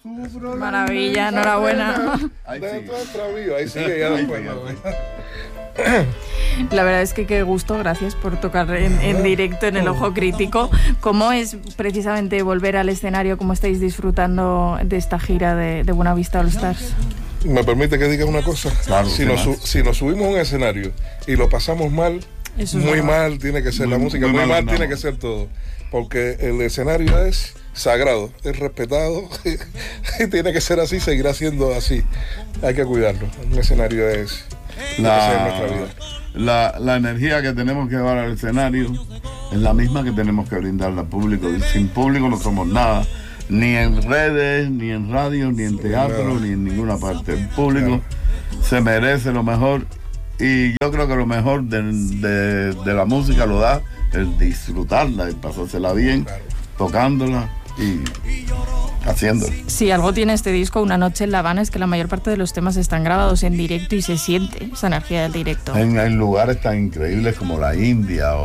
Maravilla, enhorabuena. Ahí sigue ya después. La verdad es que qué gusto, gracias por tocar en directo en el Ojo Crítico. ¿Cómo es precisamente volver al escenario? ¿Cómo estáis disfrutando de esta gira de Buenavista All Stars? ¿Me permite que diga una cosa? Claro, si nos subimos a un escenario y lo pasamos mal, muy mal tiene que ser la música, muy mal tiene que ser todo. Porque el escenario es sagrado, es respetado y tiene que ser así, seguirá siendo así. Hay que cuidarlo. Un escenario es nuestra vida. La energía que tenemos que llevar al escenario es la misma que tenemos que brindarle al público. Y sin público no somos nada, ni en redes, ni en radio, ni en teatro, ni en ninguna parte. El público se merece lo mejor, y yo creo que lo mejor de la música lo da el disfrutarla y pasársela bien, tocándola y haciéndolo. Si algo tiene este disco, Una noche en La Habana, es que la mayor parte de los temas están grabados en directo y se siente esa energía del directo. En lugares tan increíbles como la India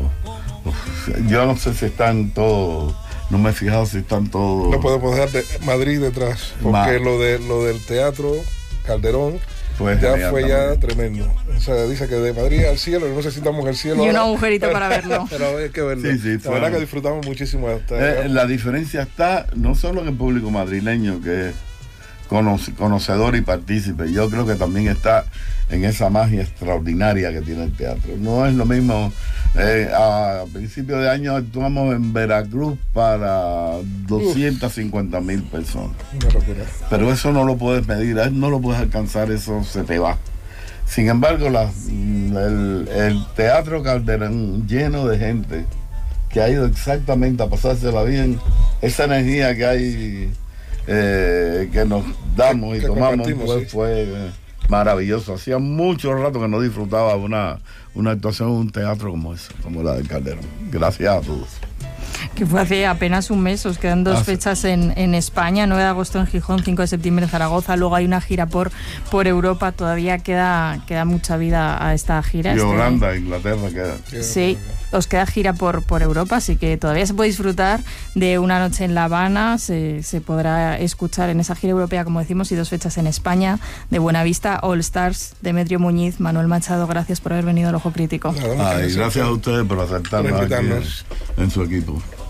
yo no sé si están todos, no me he fijado si están todos. No podemos dejar de Madrid detrás, porque lo del teatro Calderón pues ya fue ya tremendo. O sea, dice que de Madrid al cielo, no sé si estamos en el cielo. Y un agujerito para verlo. Pero hay que verlo. Sí, la verdad que disfrutamos muchísimo. La diferencia está no solo en el público madrileño, que es conocedor y partícipe. Yo creo que también está en esa magia extraordinaria que tiene el teatro. No es lo mismo. A principios de año actuamos en Veracruz para 250,000 personas. Una locura. Pero eso no lo puedes medir, no lo puedes alcanzar, eso se te va. Sin embargo, el Teatro Calderón lleno de gente que ha ido exactamente a pasársela bien, esa energía que hay, que nos damos y tomamos, pues, fue maravilloso. Hacía mucho rato que no disfrutaba una actuación en un teatro como esa, como la del Calderón. Gracias a todos. Que fue hace apenas un mes, os quedan dos fechas en España, 9 de agosto en Gijón, 5 de septiembre en Zaragoza, luego hay una gira por Europa, todavía queda mucha vida a esta gira. Y Holanda, Inglaterra queda. Sí, os queda gira por Europa, así que todavía se puede disfrutar de Una noche en La Habana, se podrá escuchar en esa gira europea, como decimos, y 2 fechas en España, de Buenavista All Stars. Demetrio Muñiz, Manuel Machado, gracias por haber venido al Ojo Crítico. Y gracias a ustedes por aceptarnos aquí en su equipo.